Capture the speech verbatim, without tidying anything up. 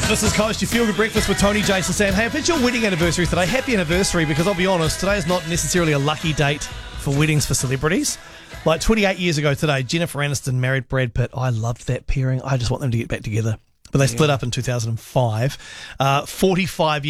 This is Coast, your feel-good breakfast with Tony, Jason, Sam. Hey, if it's your wedding anniversary today, happy anniversary, because I'll be honest, today is not necessarily a lucky date for weddings for celebrities. Like twenty-eight years ago today, Jennifer Aniston married Brad Pitt. I loved that pairing. I just want them to get back together. But they split up in two thousand five. Uh, forty-five years